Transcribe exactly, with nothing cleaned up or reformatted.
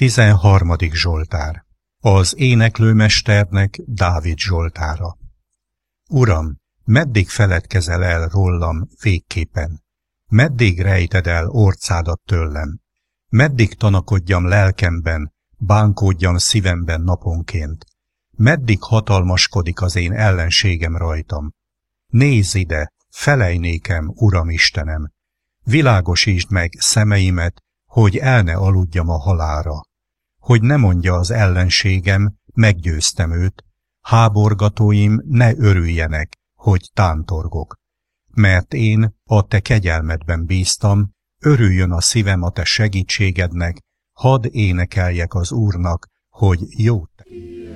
Tizenharmadik Zsoltár. Az éneklőmesternek Dávid Zsoltára. Uram, meddig feledkezel el rólam végképpen? Meddig rejted el orcádat tőlem? Meddig tanakodjam lelkemben, bánkódjam szívemben naponként? Meddig hatalmaskodik az én ellenségem rajtam? Nézz ide, felej nékem, Uram Istenem! Világosítsd meg szemeimet, hogy el ne aludjam a halálra. Hogy ne mondja az ellenségem, meggyőztem őt, háborgatóim ne örüljenek, hogy tántorgok. Mert én a te kegyelmedben bíztam, örüljön a szívem a te segítségednek, hadd énekeljek az Úrnak, hogy jó te.